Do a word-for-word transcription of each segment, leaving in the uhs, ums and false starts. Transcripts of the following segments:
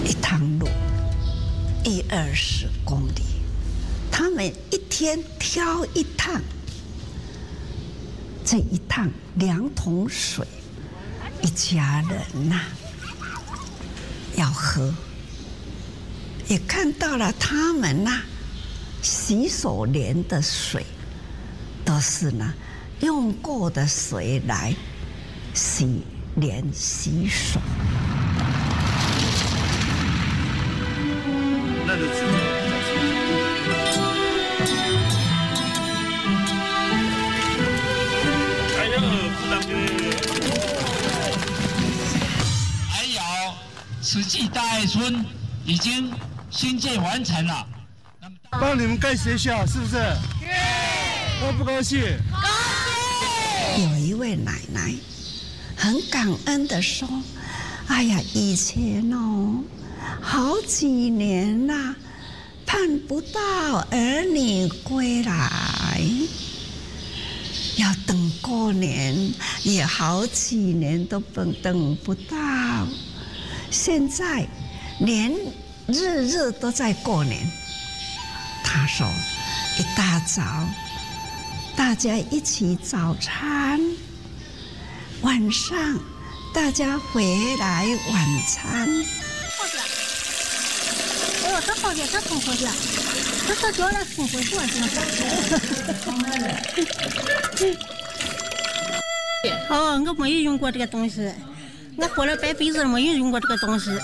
一趟路一二十公里，他们一天挑一趟，这一趟两桶水，一家人呐、啊、要喝。也看到了他们呐、啊、洗手莲的水，都是呢用过的水来洗脸洗手。 那就只能比较清楚。还有不当还有慈济大爱村已经新建完成了， 帮你们盖学校是不是？对。高不高兴？ 高兴。有一位奶奶很感恩的说：“哎呀，以前哦。”好几年啦，盼不到儿女归来，要等过年，也好几年都等等不到。现在连日日都在过年。他说，一大早大家一起早餐，晚上大家回来晚餐。 哦，这好点，这通过去，这这叫来通过去了。哦，我没有用过这个东西，我活了半辈子没有用过这个东西。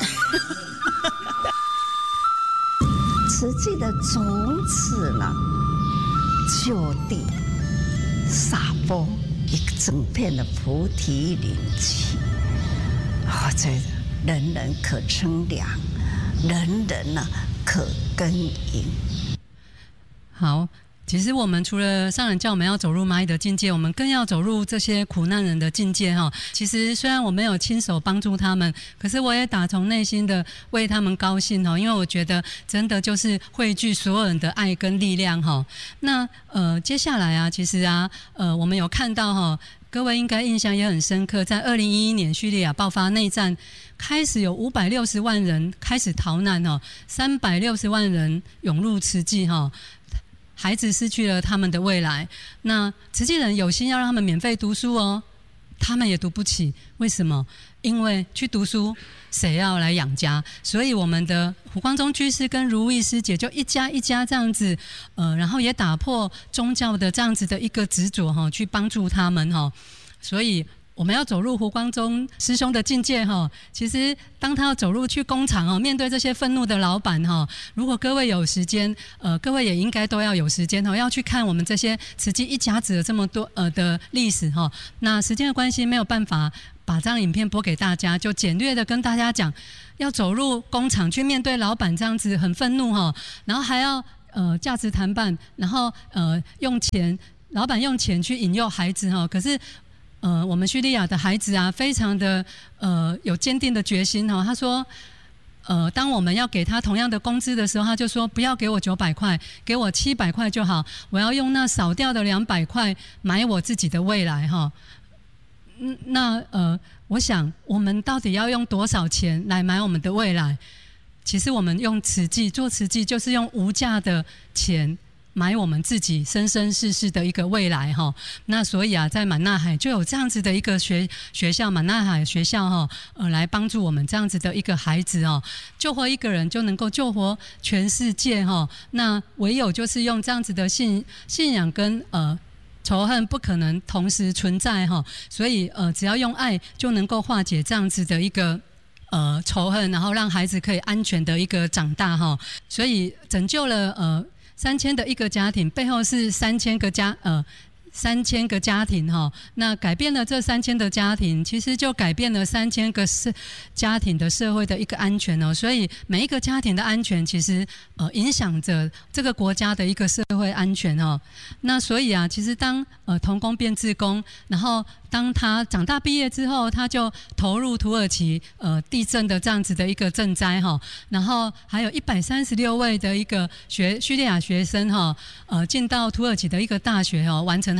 慈济的种子呢，就地撒播一整片的菩提林起，哦，这人人可乘凉。人人呢可耕耘。 好，其实我们除了上人教我们要走入蚂蚁的境界，我们更要走入这些苦难人的境界哈。其实虽然我没有亲手帮助他们，可是我也打从内心的为他们高兴哈，因为我觉得真的就是汇聚所有人的爱跟力量哈。那呃接下来啊，其实啊呃我们有看到哈。各位应该印象也很深刻，在二零一一年叙利亚爆发内战，开始有五百六十万人开始逃难哦，三百六十万人涌入慈济哈，孩子失去了他们的未来。那慈济人有心要让他们免费读书哦，他们也读不起，为什么？因为去读书谁要来养家？所以我们的胡光中居士跟如意师姐就一家一家这样子，呃，然后也打破宗教的这样子的一个执着哈，去帮助他们哈。所以我们要走入胡光中师兄的境界哈。其实当他要走入去工厂哦，面对这些愤怒的老板哈，如果各位有时间，呃，各位也应该都要有时间哈，要去看我们这些慈济一甲子的这么多呃的历史哈。那时间的关系没有办法把这张影片播给大家，就简略的跟大家讲，要走入工厂去面对老板这样子很愤怒哈，然后还要呃价值谈判，然后呃用钱，老板用钱去引诱孩子哈，可是。呃，我们叙利亚的孩子啊，非常的呃有坚定的决心哈。他说，呃，当我们要给他同样的工资的时候，他就说不要给我九百块，给我七百块就好，我要用那少掉的两百块买我自己的未来哈。嗯，那呃，我想我们到底要用多少钱来买我们的未来？其实我们用慈济做慈济，就是用无价的钱。买我们自己生生世世的一个未来哈，那所以啊，在满纳海就有这样子的一个学学校，满纳海学校哈，呃，来帮助我们这样子的一个孩子哦，救活一个人就能够救活全世界哈。那唯有就是用这样子的信信仰跟呃仇恨不可能同时存在哈，所以呃，只要用爱就能够化解这样子的一个。呃，仇恨，然后让孩子可以安全的一个长大哈，所以拯救了呃三千的一个家庭，背后是三千个家呃三千个家庭哈，那改变了这三千的家庭，其实就改变了三千个社家庭的社会的一个安全哦。所以每一个家庭的安全，其实呃影响着这个国家的一个社会安全哦。那所以啊，其实当呃童工变志工，然后当他长大毕业之后，他就投入土耳其呃地震的这样子的一个赈灾哈，然后还有一百三十六位的一个学叙利亚学生哈，呃进到土耳其的一个大学哦，完成他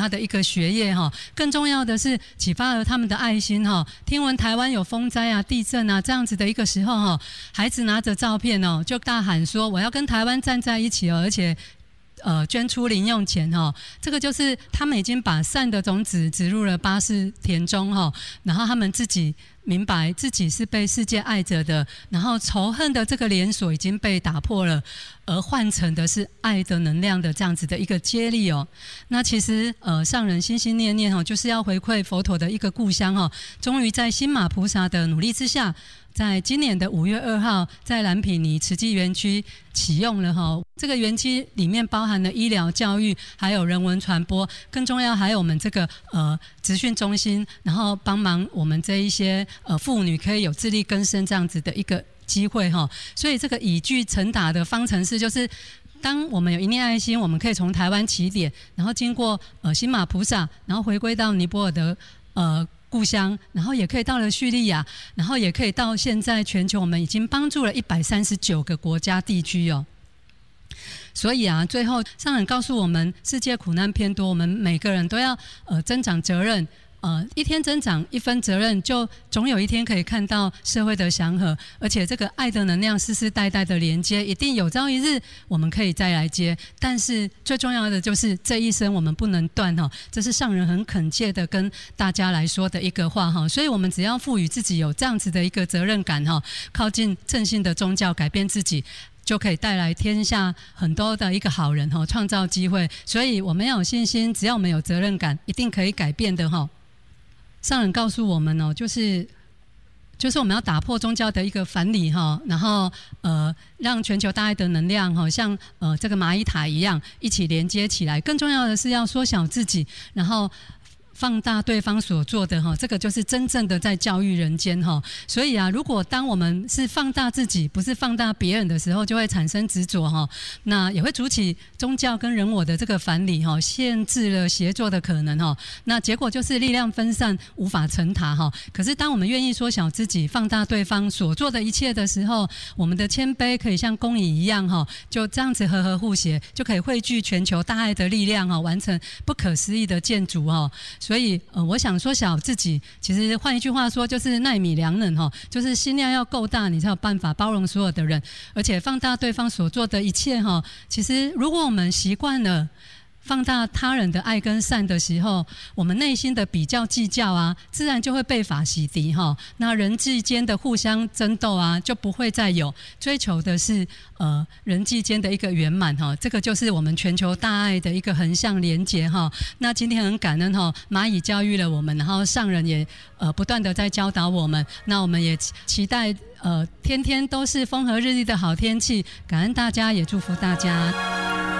他的一个学业哈。更重要的是启发了他们的爱心哈。听闻台湾有风灾啊、地震啊这样子的一个时候哈，孩子拿着照片哦，就大喊说：“我要跟台湾站在一起哦！”而且呃，捐出零用钱哈，这个就是他们已经把善的种子植入了巴士田中哈，然后他们自己明白自己是被世界爱着的，然后仇恨的这个连锁已经被打破了，而换成的是爱的能量的这样子的一个接力哦。那其实呃，上人心心念念哦，就是要回馈佛陀的一个故乡哦，终于在新马菩萨的努力之下，在今年的五月二号，在蓝毗尼慈济园区启用了哈。这个园区里面包含了医疗、教育，还有人文传播，更重要还有我们这个呃职训中心，然后帮忙我们这一些呃妇女可以有自力更生这样子的一个机会哈。所以这个以句成答的方程式就是。当我们有一念爱心，我们可以从台湾起点，然后经过呃新马菩萨，然后回归到尼泊尔的呃故乡，然后也可以到了叙利亚，然后也可以到现在全球，我们已经帮助了一百三十九个国家地区哦。所以啊，最后上人告诉我们，世界苦难偏多，我们每个人都要呃增长责任。呃，一天增长一分责任，就总有一天可以看到社会的祥和，而且这个爱的能量世世代代的连接，一定有朝一日我们可以再来接。但是最重要的就是这一生我们不能断哈，这是上人很恳切的跟大家来说的一个话哈。所以我们只要赋予自己有这样子的一个责任感哈，靠近正信的宗教，改变自己。就可以带来天下很多的一个好人哈，创造机会。所以我们要有信心，只要我们有责任感，一定可以改变的哈。上人告诉我们哦，就是就是我们要打破宗教的一个藩篱哈，然后呃让全球大爱的能量哈，像呃这个蚂蚁塔一样一起连接起来。更重要的是要缩小自己，然后放大对方所做的哈，这个就是真正的在教育人间哈。所以啊，如果当我们是放大自己，不是放大别人的时候，就会产生执着哈，那也会筑起宗教跟人我的这个藩篱哈，限制了协作的可能哈。那结果就是力量分散，无法成塔哈。可是当我们愿意缩小自己，放大对方所做的一切的时候，我们的谦卑可以像公蚁一样哈，就这样子和和互协，就可以汇聚全球大爱的力量哈，完成不可思议的建筑哈。所以，呃，我想缩小自己，其实换一句话说，就是奈米良能哈，就是心量要够大，你才有办法包容所有的人，而且放大对方所做的一切哈。其实，如果我们习惯了放大他人的爱跟善的时候，我们内心的比较计较啊，自然就会被法洗涤哈。那人际间的互相争斗啊，就不会再有。追求的是呃人际间的一个圆满哈，这个就是我们全球大爱的一个横向连结哈。那今天很感恩哈，蚂蚁教育了我们，然后上人也呃不断的在教导我们。那我们也期待呃天天都是风和日丽的好天气，感恩大家，也祝福大家。